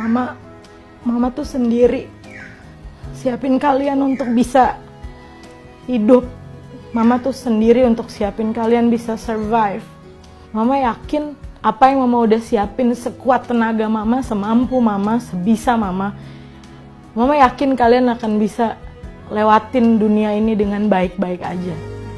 mama tuh sendiri siapin kalian untuk bisa hidup. Mama tuh sendiri untuk siapin kalian bisa survive. Mama yakin apa yang mama udah siapin sekuat tenaga mama, semampu mama, sebisa mama. Mama yakin kalian akan bisa lewatin dunia ini dengan baik-baik aja.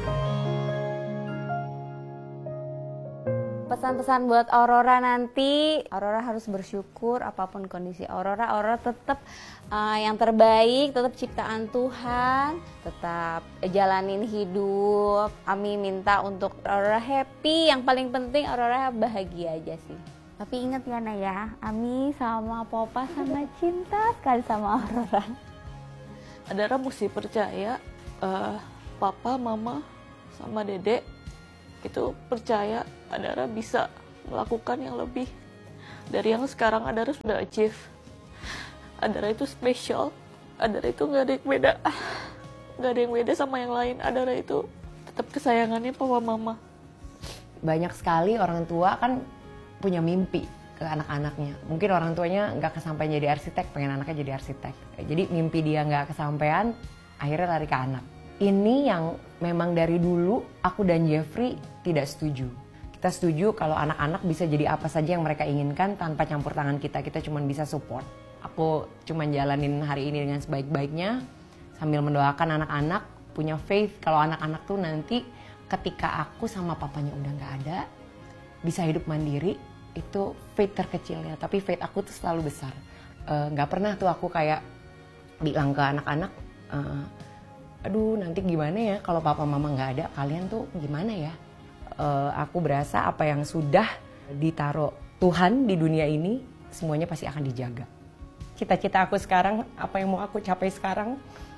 Pesan-pesan buat Aurora nanti, Aurora harus bersyukur apapun kondisi Aurora tetap yang terbaik, tetap ciptaan Tuhan, tetap jalanin hidup. Ami minta untuk Aurora happy, yang paling penting Aurora bahagia aja sih. Tapi ingat ya Naya, Ami sama Papa sama cinta sekali sama Aurora. Adara mesti percaya, Papa, Mama, sama Dedek itu percaya Adara bisa melakukan yang lebih dari yang sekarang Adara sudah achieve. Adara itu spesial, Adara itu gak ada yang beda sama yang lain. Adara itu tetap kesayangannya Papa Mama. Banyak sekali orang tua kan punya mimpi ke anak-anaknya. Mungkin orang tuanya gak kesampaian jadi arsitek, pengen anaknya jadi arsitek. Jadi mimpi dia gak kesampaian, akhirnya lari ke anak. Ini yang memang dari dulu aku dan Jeffrey tidak setuju. Kita setuju kalau anak-anak bisa jadi apa saja yang mereka inginkan tanpa campur tangan kita. Kita cuma bisa support. Aku cuma jalanin hari ini dengan sebaik-baiknya sambil mendoakan anak-anak punya faith kalau anak-anak tuh nanti ketika aku sama papanya udah gak ada, bisa hidup mandiri, itu faith terkecilnya. Tapi faith aku tuh selalu besar. Gak pernah tuh aku kayak bilang ke anak-anak, aduh nanti gimana ya kalau papa mama nggak ada, kalian tuh gimana ya? Aku berasa apa yang sudah ditaruh Tuhan di dunia ini semuanya pasti akan dijaga. Cita-cita aku sekarang, apa yang mau aku capai sekarang,